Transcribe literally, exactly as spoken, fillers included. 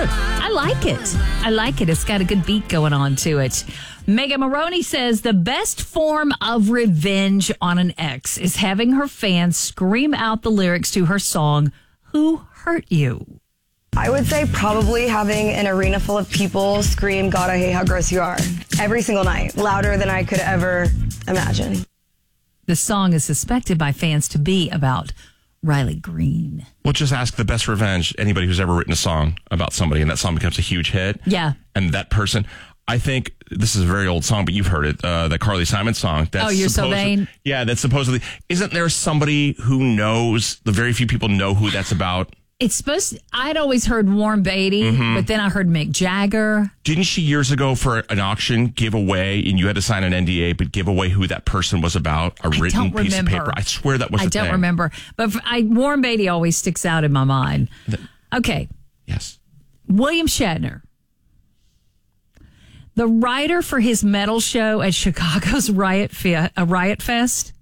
better. I like it. I like it. It's got a good beat going on to it. Megan Maroney says the best form of revenge on an ex is having her fans scream out the lyrics to her song, Who Hurt You? I would say probably having an arena full of people scream, God, I hate how gross you are, every single night, louder than I could ever imagine. The song is suspected by fans to be about Riley Green. Well, just ask the best revenge, anybody who's ever written a song about somebody, and that song becomes a huge hit. Yeah. And that person, I think, this is a very old song, but you've heard it, uh, the Carly Simon song. That's oh, You're So supposed- Vain? Yeah, that's supposedly, isn't there somebody who knows, the very few people know who that's about? It's supposed to, I'd always heard Warren Beatty, mm-hmm. but then I heard Mick Jagger. Didn't she years ago for an auction give away, and you had to sign an N D A, but give away who that person was about? A written I don't piece remember. of paper. I swear that was I a don't thing. remember. But I, Warren Beatty always sticks out in my mind. The, okay. Yes. William Shatner. The writer for his metal show at Chicago's Riot, Fe- uh, Riot Fest